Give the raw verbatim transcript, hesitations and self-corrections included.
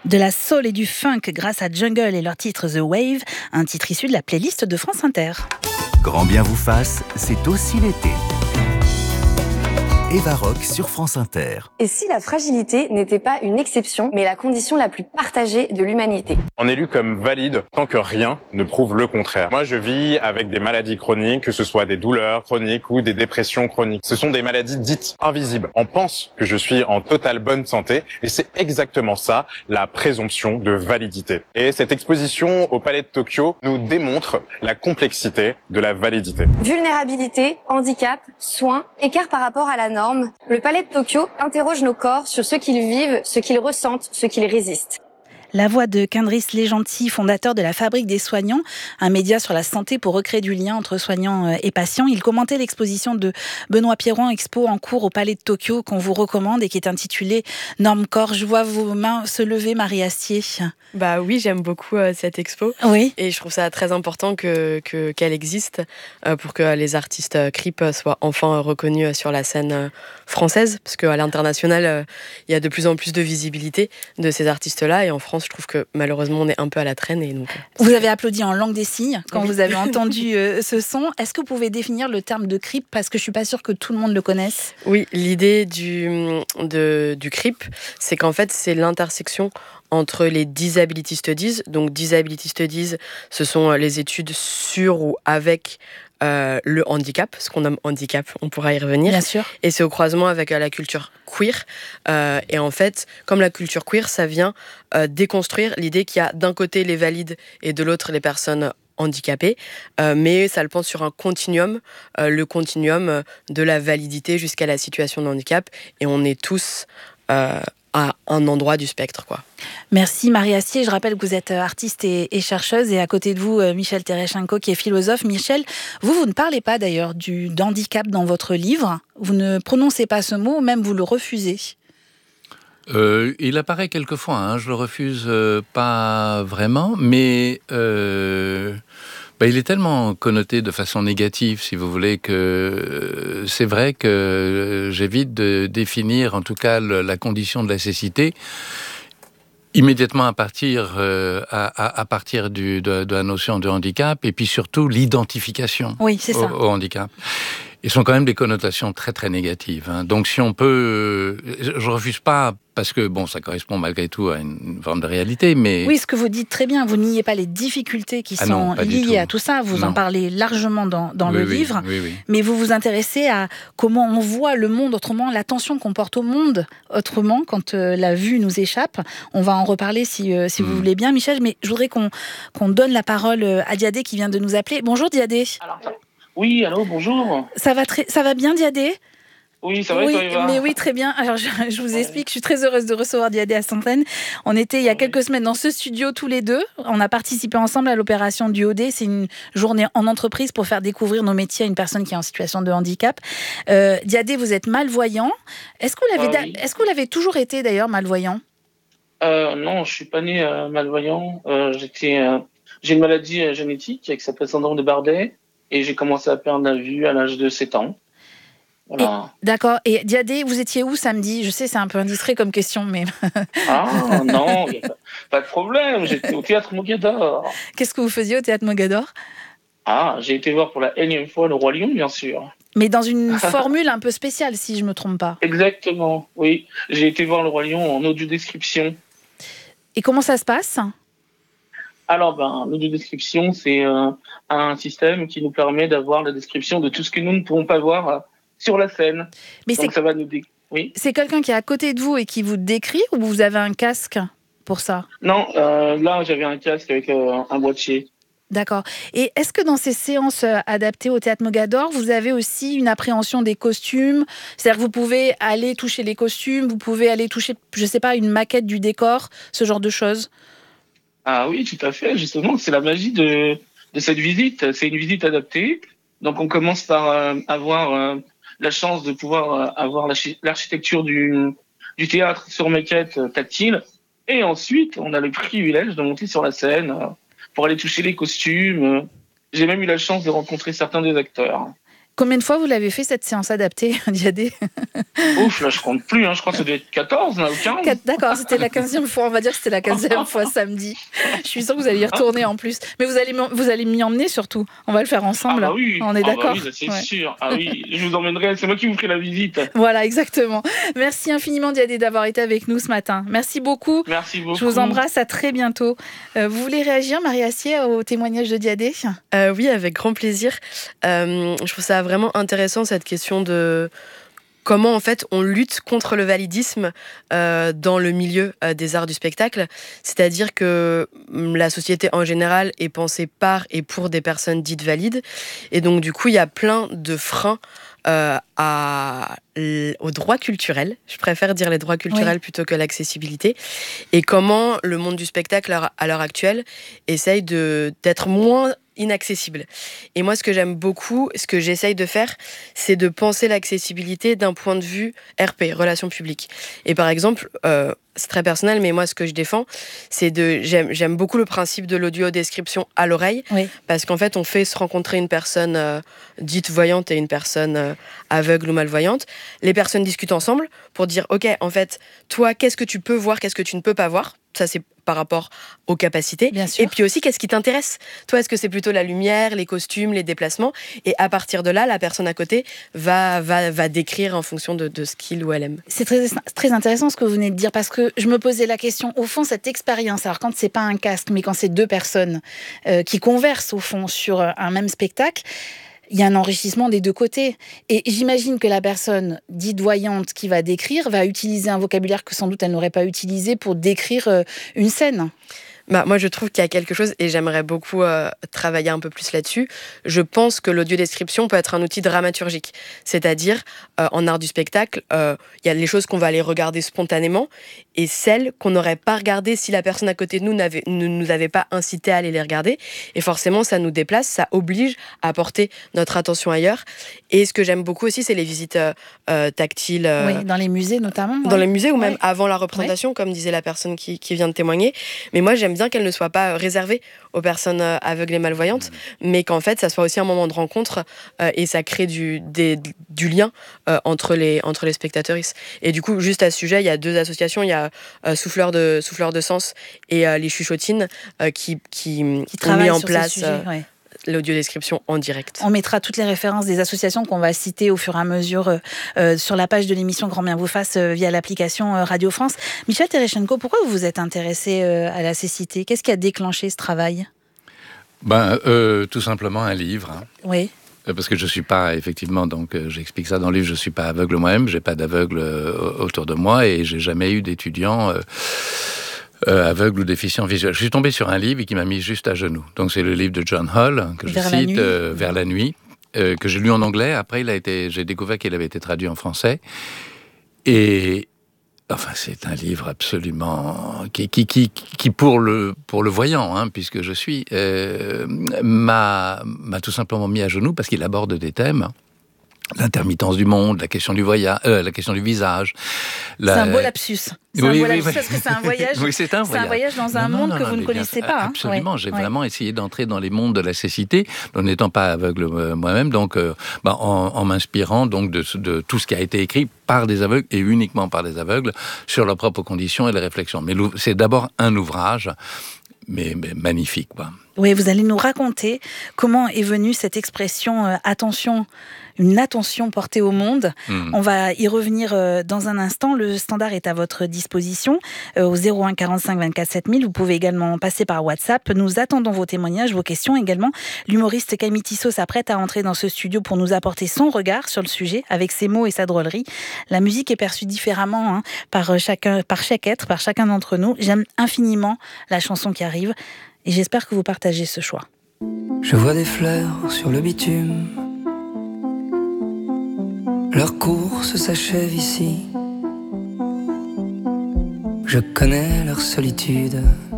De la soul et du funk grâce à Jungle et leur titre The Wave, un titre issu de la playlist de France Inter. Grand bien vous fasse, c'est aussi l'été. Eva Rock sur France Inter. Et si la fragilité n'était pas une exception, mais la condition la plus partagée de l'humanité? On est lu comme valide tant que rien ne prouve le contraire. Moi, je vis avec des maladies chroniques, que ce soit des douleurs chroniques ou des dépressions chroniques. Ce sont des maladies dites invisibles. On pense que je suis en totale bonne santé et c'est exactement ça, la présomption de validité. Et cette exposition au Palais de Tokyo nous démontre la complexité de la validité. Vulnérabilité, handicap, soins, écart par rapport à la norme. Le Palais de Tokyo interroge nos corps sur ce qu'ils vivent, ce qu'ils ressentent, ce qu'ils résistent. La voix de Kendriss Legenty, fondateur de la Fabrique des soignants, un média sur la santé pour recréer du lien entre soignants et patients. Il commentait l'exposition de Benoît Piéron, expo en cours au Palais de Tokyo, qu'on vous recommande et qui est intitulée Norme Corps. Je vois vos mains se lever, Marie Astier. Bah oui, j'aime beaucoup euh, cette expo. Oui. Et je trouve ça très important que, que, qu'elle existe euh, pour que les artistes euh, crip soient enfin reconnus sur la scène euh, française. Parce qu'à l'international, euh, il y a de plus en plus de visibilité de ces artistes-là. Et en France, je trouve que malheureusement, on est un peu à la traîne. Et donc, vous avez applaudi en langue des signes quand oui. vous avez entendu euh, ce son. Est-ce que vous pouvez définir le terme de crip? Parce que je ne suis pas sûre que tout le monde le connaisse. Oui, l'idée du, de, du crip, c'est qu'en fait, c'est l'intersection entre les Disability Studies. Donc, Disability Studies, ce sont les études sur ou avec Euh, le handicap, ce qu'on nomme handicap, on pourra y revenir. Bien sûr. Et c'est au croisement avec euh, la culture queer. Euh, et en fait, comme la culture queer, ça vient euh, déconstruire l'idée qu'il y a d'un côté les valides et de l'autre les personnes handicapées, euh, mais ça le pense sur un continuum, euh, le continuum de la validité jusqu'à la situation de handicap. Et on est tous euh, à un endroit du spectre, quoi. Merci Marie Astier. Je rappelle que vous êtes artiste et, et chercheuse et à côté de vous, Michel Tereschenko qui est philosophe. Michel, vous, vous ne parlez pas d'ailleurs du d'handicap dans votre livre. Vous ne prononcez pas ce mot, même vous le refusez. Euh, il apparaît quelquefois, hein, je le refuse euh, pas vraiment, mais euh, bah, il est tellement connoté de façon négative, si vous voulez, que euh, c'est vrai que j'évite de définir, en tout cas, le, la condition de la cécité immédiatement à partir, euh, à, à, à partir du, de, de la notion de handicap, et puis surtout l'identification oui, c'est ça. Au, au handicap. Ils sont quand même des connotations très très négatives. Hein. Donc si on peut, je, je refuse pas parce que bon, ça correspond malgré tout à une forme de réalité, mais oui, ce que vous dites très bien, vous niez pas les difficultés qui ah sont non, liées tout. à tout ça. Vous non. en parlez largement dans, dans oui, le oui, livre, oui, oui. mais vous vous intéressez à comment on voit le monde autrement, l'attention qu'on porte au monde autrement quand euh, la vue nous échappe. On va en reparler si euh, si mm. vous voulez bien, Michel. Mais je voudrais qu'on qu'on donne la parole à Diadé qui vient de nous appeler. Bonjour Diadé. Alors, Oui, allô, bonjour. Ça va très, ça va bien, Diadé? Oui, ça va, oui, toi, Eva? Mais oui, très bien. Alors, je, je vous explique, je suis très heureuse de recevoir Diadé à Sainte-Reine. On était il y a quelques semaines dans ce studio tous les deux. On a participé ensemble à l'opération du O D. C'est une journée en entreprise pour faire découvrir nos métiers à une personne qui est en situation de handicap. Euh, Diadé, vous êtes malvoyant. Est-ce que vous l'avez, ah, oui. est-ce que vous l'avez toujours été d'ailleurs malvoyant? euh, Non, je suis pas né euh, malvoyant. Euh, j'étais, euh, j'ai une maladie euh, génétique qui s'appelle syndrome de Bardet. Et j'ai commencé à perdre la vue à l'âge de sept ans. Voilà. Et, d'accord. Et Diadé, vous étiez où samedi? Je sais, c'est un peu indiscret comme question, mais... ah non, y a pas, pas de problème. J'étais au Théâtre Mogador. Qu'est-ce que vous faisiez au Théâtre Mogador? Ah, j'ai été voir pour la énième fois Le Roi Lion, bien sûr. Mais dans une formule un peu spéciale, si je ne me trompe pas. Exactement, oui. J'ai été voir Le Roi Lion en audio-description. Et comment ça se passe? Alors, ben, l'audio-description, c'est euh, un système qui nous permet d'avoir la description de tout ce que nous ne pouvons pas voir euh, sur la scène. Mais Donc, c'est... ça va nous dé... oui. C'est quelqu'un qui est à côté de vous et qui vous décrit ou vous avez un casque pour ça? Non, euh, là, j'avais un casque avec euh, un boîtier. D'accord. Et est-ce que dans ces séances adaptées au Théâtre Mogador, vous avez aussi une appréhension des costumes? C'est-à-dire que vous pouvez aller toucher les costumes, vous pouvez aller toucher, je ne sais pas, une maquette du décor, ce genre de choses? Ah oui, tout à fait. Justement, c'est la magie de, de cette visite. C'est une visite adaptée. Donc, on commence par euh, avoir euh, la chance de pouvoir euh, avoir l'archi- l'architecture du, du théâtre sur maquette euh, tactile. Et ensuite, on a le privilège de monter sur la scène euh, pour aller toucher les costumes. J'ai même eu la chance de rencontrer certains des acteurs. Combien de fois vous l'avez fait cette séance adaptée, Diadé? Ouf, là je compte plus, hein. Je crois que ça doit être quatorze là, ou quinze. D'accord, c'était la quinzième fois, on va dire que c'était la quinzième fois samedi. Je suis sûre que vous allez y retourner en plus. Mais vous allez, vous allez m'y emmener surtout. On va le faire ensemble. Ah bah oui, on est ah bah d'accord. oui, c'est ouais. sûr. Ah oui, je vous emmènerai, c'est moi qui vous ferai la visite. Voilà, exactement. Merci infiniment, Diadé, d'avoir été avec nous ce matin. Merci beaucoup. Merci beaucoup. Je vous embrasse, à très bientôt. Euh, vous voulez réagir, Marie Assier, au témoignage de Diadé? euh, Oui, avec grand plaisir. Euh, je trouve ça vraiment intéressant, cette question de comment en fait on lutte contre le validisme euh, dans le milieu euh, des arts du spectacle. C'est-à-dire que la société en général est pensée par et pour des personnes dites valides. Et donc du coup, il y a plein de freins euh, à, aux droits culturels. Je préfère dire les droits culturels oui. plutôt que l'accessibilité. Et comment le monde du spectacle à l'heure actuelle essaye de, d'être moins inaccessible. Et moi, ce que j'aime beaucoup, ce que j'essaye de faire, c'est de penser l'accessibilité d'un point de vue R P, relations publiques. Et par exemple, euh, c'est très personnel, mais moi, ce que je défends, c'est de... J'aime, j'aime beaucoup le principe de l'audio-description à l'oreille, oui. parce qu'en fait, on fait se rencontrer une personne euh, dite voyante et une personne euh, aveugle ou malvoyante. Les personnes discutent ensemble pour dire, OK, en fait, toi, qu'est-ce que tu peux voir, qu'est-ce que tu ne peux pas voir? Ça, c'est par rapport aux capacités. Bien sûr. Et puis aussi, qu'est-ce qui t'intéresse? Toi, est-ce que c'est plutôt la lumière, les costumes, les déplacements? Et à partir de là, la personne à côté va, va, va décrire en fonction de, de ce qu'il ou elle aime. C'est très, très intéressant ce que vous venez de dire, parce que je me posais la question, au fond, cette expérience, alors quand c'est pas un casque, mais quand c'est deux personnes euh, qui conversent, au fond, sur un même spectacle, il y a un enrichissement des deux côtés. Et j'imagine que la personne dite voyante qui va décrire va utiliser un vocabulaire que sans doute elle n'aurait pas utilisé pour décrire une scène. Bah, moi, je trouve qu'il y a quelque chose, et j'aimerais beaucoup euh, travailler un peu plus là-dessus. Je pense que l'audio-description peut être un outil dramaturgique. C'est-à-dire, euh, en art du spectacle, il euh, y a les choses qu'on va aller regarder spontanément, et celles qu'on n'aurait pas regardées si la personne à côté de nous n'avait, ne nous avait pas incité à aller les regarder. Et forcément, ça nous déplace, ça oblige à porter notre attention ailleurs. Et ce que j'aime beaucoup aussi, c'est les visites euh, euh, tactiles. Euh, oui, dans les musées notamment. Dans ouais. les musées, ou même ouais. avant la représentation, ouais. comme disait la personne qui, qui vient de témoigner. Mais moi, j'aime bien qu'elle ne soit pas réservée aux personnes aveugles et malvoyantes, mais qu'en fait, ça soit aussi un moment de rencontre euh, et ça crée du, des, du lien euh, entre les, entre les spectateurs. Et du coup, juste à ce sujet, il y a deux associations, il y a euh, Souffleurs de, Souffleurs de Sens et euh, les Chuchotines euh, qui, qui, qui ont mis en place sujet, euh, ouais. l'audio-description en direct. On mettra toutes les références des associations qu'on va citer au fur et à mesure euh, sur la page de l'émission Grand Bien vous fasse euh, via l'application euh, Radio France. Michel Tereschenko, pourquoi vous vous êtes intéressé euh, à la cécité? Qu'est-ce qui a déclenché ce travail? Ben, euh, tout simplement un livre. Hein. Oui. Parce que je suis pas, effectivement, donc euh, j'explique ça dans le livre, je suis pas aveugle moi-même, j'ai pas d'aveugle euh, autour de moi et j'ai jamais eu d'étudiants euh, euh, aveugles ou déficients visuels. Je suis tombé sur un livre qui m'a mis juste à genoux. Donc c'est le livre de John Hall, que je Vers cite, la nuit. Euh, Vers la nuit, euh, que j'ai lu en anglais. Après, il a été, j'ai découvert qu'il avait été traduit en français. Et enfin, c'est un livre absolument qui, qui, qui, qui pour le pour le voyant, hein, puisque je suis, euh, m'a m'a tout simplement mis à genoux parce qu'il aborde des thèmes. L'intermittence du monde, la question du voyage, euh, la question du visage. La... C'est un beau lapsus. C'est oui, un beau oui, lapsus oui. parce que c'est un voyage. oui, c'est un voyage. C'est un voyage dans un non, monde non, que non, vous ne non, connaissez bien, pas. Absolument. Hein. J'ai ouais. vraiment essayé d'entrer dans les mondes de la cécité, en n'étant pas aveugle euh, moi-même, donc euh, bah, en, en m'inspirant donc de, de tout ce qui a été écrit par des aveugles et uniquement par des aveugles sur leurs propres conditions et les réflexions. Mais c'est d'abord un ouvrage. Mais, mais magnifique, quoi. Oui, vous allez nous raconter comment est venue cette expression euh, attention, une attention portée au monde. Mmh. On va y revenir euh, dans un instant. Le standard est à votre disposition euh, au zéro un quarante-cinq vingt-quatre sept mille. Vous pouvez également passer par WhatsApp. Nous attendons vos témoignages, vos questions également. L'humoriste Camille Tissot s'apprête à entrer dans ce studio pour nous apporter son regard sur le sujet avec ses mots et sa drôlerie. La musique est perçue différemment hein, par chacun, par chaque être, par chacun d'entre nous. J'aime infiniment la chanson qui arrive. Et j'espère que vous partagez ce choix. Je vois des fleurs sur le bitume. Leur course s'achève ici. Je connais leur solitude.